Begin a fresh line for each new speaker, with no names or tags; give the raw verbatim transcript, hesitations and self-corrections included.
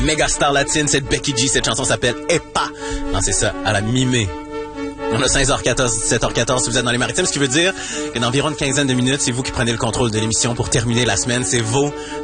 méga star latine, c'est Becky G. Cette chanson s'appelle Epa. Non, c'est ça, à la mi-mai. On a seize heures quatorze, dix-sept heures quatorze si vous êtes dans les maritimes, ce qui veut dire que dans environ une quinzaine de minutes, c'est vous qui prenez le contrôle de l'émission pour terminer la semaine. C'est vos